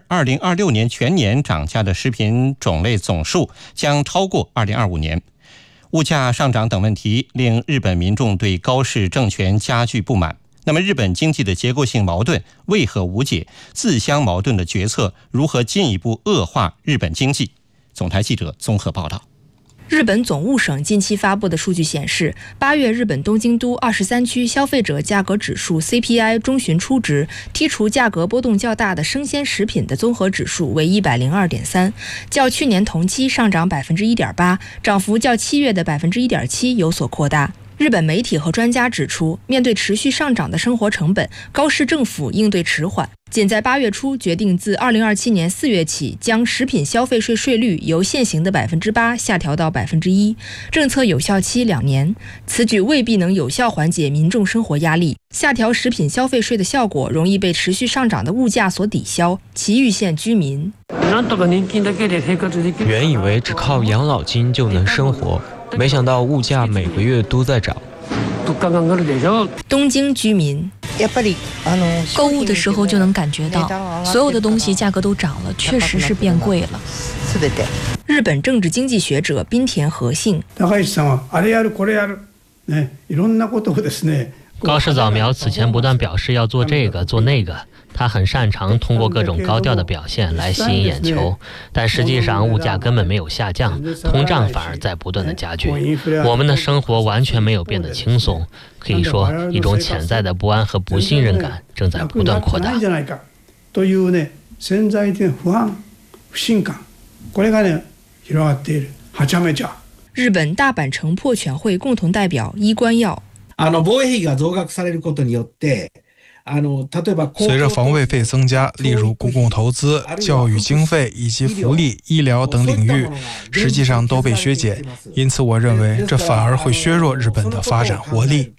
2026年全年涨价的食品种类总数将超过2025年。物价上涨等问题令日本民众对高市政权加剧不满。那么日本经济的结构性矛盾为何无解？自相矛盾的决策如何进一步恶化日本经济？总台记者综合报道。 日本总务省近期发布的数据显示，8月日本东京都23区消费者价格指数 CPI 中旬初值，剔除价格波动较大的生鲜食品的综合指数为 102.3， 较去年同期上涨 1.8%， 涨幅较7月的 1.7% 有所扩大。日本媒体和专家指出，面对持续上涨的生活成本，高市政府应对迟缓，仅在8月初决定自2027年4月起将食品消费税税率由现行的 8% 下调到 1%， 政策有效期2年。此举未必能有效缓解民众生活压力，下调食品消费税的效果容易被持续上涨的物价所抵消。埼玉县居民原以为只靠养老金就能生活，没想到物价每个月都在涨。 东京居民购物的时候就能感觉到，所有的东西价格都涨了，确实是变贵了。 日本政治经济学者滨田和信， 高市早苗此前不断表示要做这个做那个，他很擅长通过各种高调的表现来吸引眼球，但实际上物价根本没有下降，通胀反而在不断的加剧。我们的生活完全没有变得轻松，可以说一种潜在的不安和不信任感正在不断扩大。 日本大阪城破犬会共同代表伊关耀， 随着防卫费增加，例如公共投资、教育经费以及福利、医疗等领域，实际上都被削减。因此，我认为这反而会削弱日本的发展活力。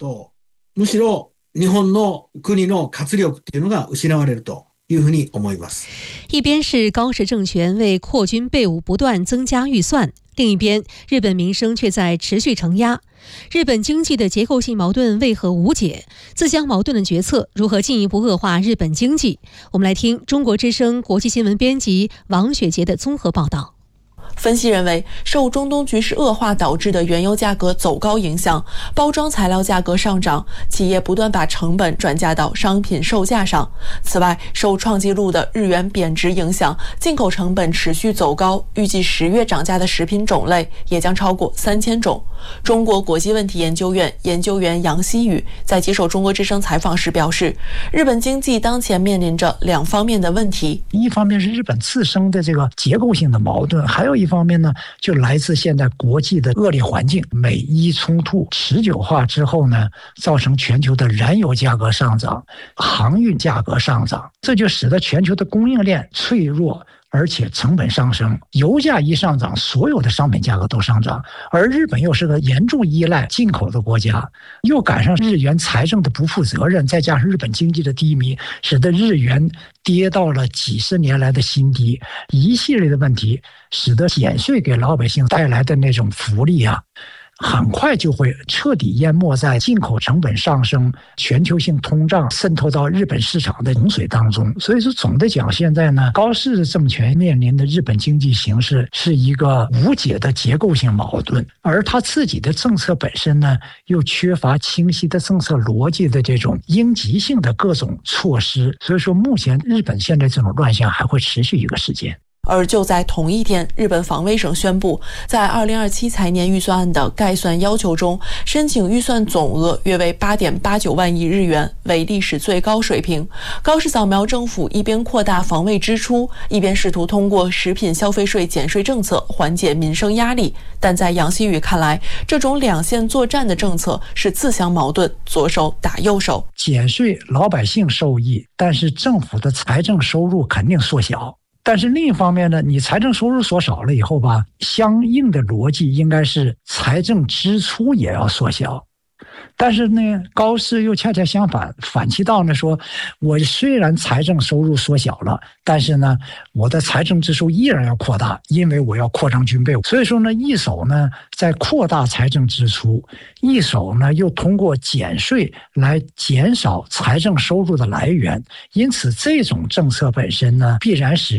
一边是高市政权为扩军备武不断增加预算，另一边日本民生却在持续承压。日本经济的结构性矛盾为何无解？自相矛盾的决策如何进一步恶化日本经济？我们来听中国之声国际新闻编辑王雪杰的综合报道。 分析认为，受中东局势恶化导致的原油价格走高影响，包装材料价格上涨，企业不断把成本转嫁到商品售价上。此外，受创纪录的日元贬值影响，进口成本持续走高，预计10月涨价的食品种类也将超过3000种。中国国际问题研究院研究员杨希宇在接受中国之声采访时表示，日本经济当前面临着2方面的问题， 一方面是日本自身的这个结构性的矛盾，还有一方面呢，就来自现在国际的恶劣环境，美伊冲突持久化之后呢，造成全球的燃油价格上涨，航运价格上涨，这就使得全球的供应链脆弱，而且成本上升，油价一上涨，所有的商品价格都上涨。而日本又是个严重依赖进口的国家，又赶上日元财政的不负责任，再加上日本经济的低迷，使得日元跌到了几十年来的新低。一系列的问题使得减税给老百姓带来的那种福利很快就会彻底淹没在进口成本上升、全球性通胀渗透到日本市场的洪水当中。所以说，总的讲，现在呢，高市政权面临的日本经济形势是一个无解的结构性矛盾，而他自己的政策本身呢，又缺乏清晰的政策逻辑的这种应急性的各种措施。所以说，目前日本现在这种乱象还会持续一个时间。 而就在同一天，日本防卫省宣布，在2027财年预算案的概算要求中，申请预算总额约为8.89万亿日元，为历史最高水平。高市早苗政府一边扩大防卫支出，一边试图通过食品消费税减税政策缓解民生压力。但在杨希宇看来，这种两线作战的政策是自相矛盾，左手打右手。 减税老百姓受益，但是政府的财政收入肯定缩小。但是另一方面呢，你财政收入缩少了以后吧，相应的逻辑应该是财政支出也要缩小。但是呢，高市又恰恰相反，反其道呢，说我虽然财政收入缩小了，但是呢，我的财政支出依然要扩大，因为我要扩张军备。所以说呢，一手呢在扩大财政支出，一手呢又通过减税来减少财政收入的来源。因此，这种政策本身呢，必然使